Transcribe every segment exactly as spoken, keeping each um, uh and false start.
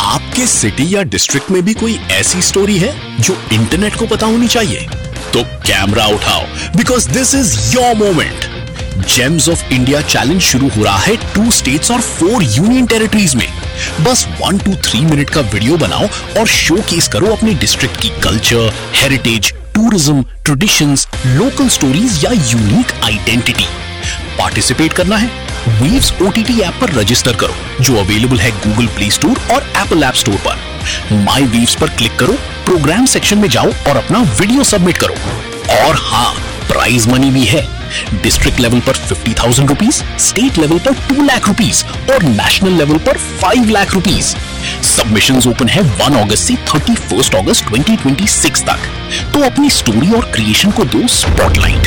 आपके सिटी या डिस्ट्रिक्ट में भी कोई ऐसी स्टोरी है जो इंटरनेट को पता होनी चाहिए? तो कैमरा उठाओ, because this is your moment. James of India challenge शुरू हो रहा है टू स्टेट्स और फोर यूनियन टेरिटरीज में। बस वन टू थ्री मिनट का वीडियो बनाओ और शोकेस करो अपने डिस्ट्रिक्ट की culture, heritage, tourism, traditions, local stories या यूनिक आइडेंटिटी। पार्टिसिपेट करना है? वीव्स ओटीटी ऐप पर रजिस्टर करो, जो अवेलेबल है गूगल प्ले स्टोर और एप्पल ऐप स्टोर पर। माई वीव्स पर क्लिक करो, प्रोग्राम सेक्शन में जाओ और अपना वीडियो सबमिट करो। और हाँ, प्राइज मनी भी है। डिस्ट्रिक्ट लेवल पर fifty thousand rupees, state level पर टू लाख रुपीज और नेशनल लेवल पर five lakh rupees. Submissions open है वन अगस्त से थर्टी फर्स्ट अगस्त ट्वेंटी ट्वेंटी सिक्स तक। तो अपनी स्टोरी और क्रिएशन को दो स्पॉटलाइट।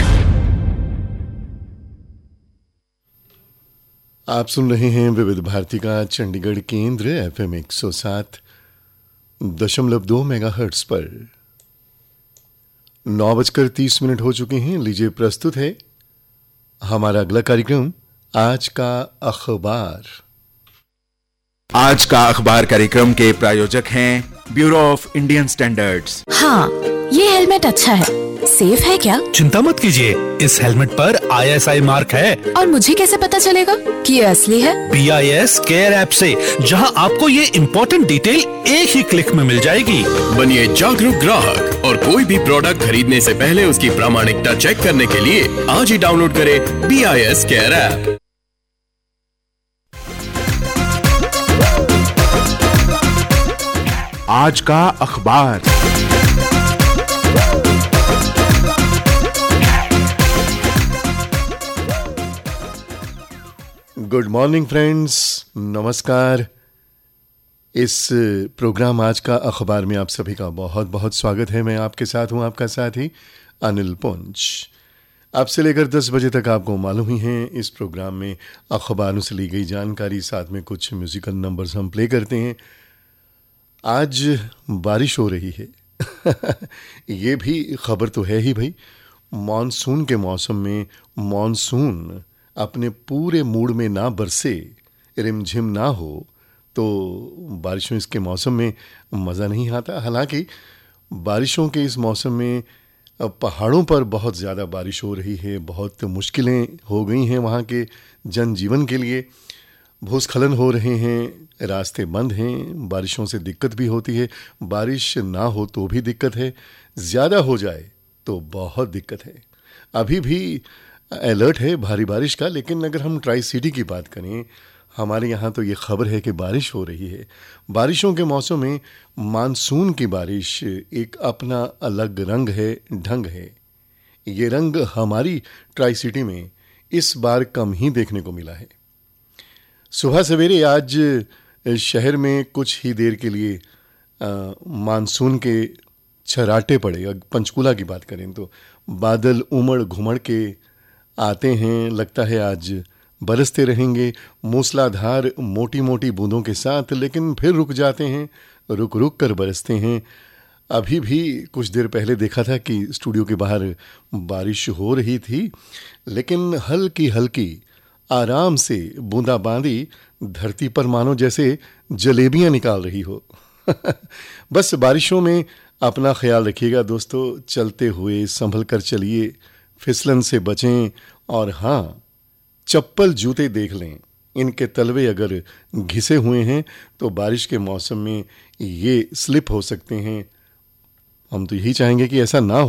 आप सुन रहे हैं विविध भारती का चंडीगढ़ केंद्र एफएम एक सौ सात दशमलव दो मेगाहर्ट्ज पर। नौ बजकर तीस मिनट हो चुके हैं। लीजिए, प्रस्तुत है हमारा अगला कार्यक्रम, आज का अखबार। आज का अखबार कार्यक्रम के प्रायोजक हैं ब्यूरो ऑफ इंडियन स्टैंडर्ड्स। हाँ, ये हेलमेट अच्छा है। सेफ है क्या? चिंता मत कीजिए, इस हेलमेट पर आई एस आई मार्क है। और मुझे कैसे पता चलेगा कि ये असली है? B I S care app से, जहां आपको ये इम्पोर्टेंट डिटेल एक ही क्लिक में मिल जाएगी। बनिए जागरूक ग्राहक और कोई भी प्रोडक्ट खरीदने से पहले उसकी प्रामाणिकता चेक करने के लिए आज ही डाउनलोड करें B I S care app. आज का अखबार। गुड मॉर्निंग फ्रेंड्स, नमस्कार। इस प्रोग्राम आज का अखबार में आप सभी का बहुत बहुत स्वागत है। मैं आपके साथ हूं, आपका साथी अनिल पुंज। आपसे लेकर दस बजे तक आपको मालूम ही है, इस प्रोग्राम में अखबारों से ली गई जानकारी, साथ में कुछ म्यूजिकल नंबर्स हम प्ले करते हैं। आज बारिश हो रही है ये भी खबर तो है ही भाई। मॉनसून के मौसम में मॉनसून अपने पूरे मूड में ना बरसे, रिमझिम ना हो, तो बारिशों इसके मौसम में मज़ा नहीं आता। हालांकि बारिशों के इस मौसम में पहाड़ों पर बहुत ज़्यादा बारिश हो रही है, बहुत मुश्किलें हो गई हैं वहाँ के जनजीवन के लिए। भूस्खलन हो रहे हैं, रास्ते बंद हैं, बारिशों से दिक्कत भी होती है। बारिश ना हो तो भी दिक्कत है, ज़्यादा हो जाए तो बहुत दिक्कत है। अभी भी अलर्ट है भारी बारिश का, लेकिन अगर हम ट्राई सिटी की बात करें, हमारे यहाँ तो ये खबर है कि बारिश हो रही है। बारिशों के मौसम में मानसून की बारिश एक अपना अलग रंग है, ढंग है। ये रंग हमारी ट्राई सिटी में इस बार कम ही देखने को मिला है। सुबह सवेरे आज शहर में कुछ ही देर के लिए मानसून के छराटे पड़े। पंचकूला की बात करें तो बादल उमड़ घुमड़ के आते हैं, लगता है आज बरसते रहेंगे मूसलाधार मोटी मोटी बूंदों के साथ, लेकिन फिर रुक जाते हैं, रुक रुक कर बरसते हैं। अभी भी कुछ देर पहले देखा था कि स्टूडियो के बाहर बारिश हो रही थी, लेकिन हल्की हल्की आराम से बूंदाबांदी धरती पर मानो जैसे जलेबियां निकाल रही हो बस बारिशों में अपना ख्याल रखिएगा दोस्तों, चलते हुए संभल कर चलिए, फिसलन से बचें। और हाँ, चप्पल जूते देख लें, इनके तलवे अगर घिसे हुए हैं तो बारिश के मौसम में ये स्लिप हो सकते हैं। हम तो यही चाहेंगे कि ऐसा ना हो।